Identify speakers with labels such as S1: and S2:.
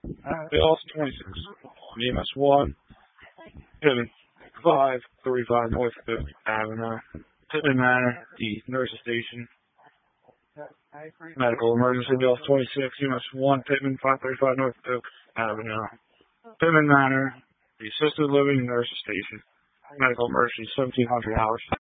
S1: Bill 26, EMS 1, Pittman 535 North Fifth Avenue, Pittman Manor, the nurses station. Medical emergency, Bill 26, EMS 1, Pittman 535 North Fifth Avenue, Pittman Manor, the assisted living nurses station. Medical emergency, 1700 hours.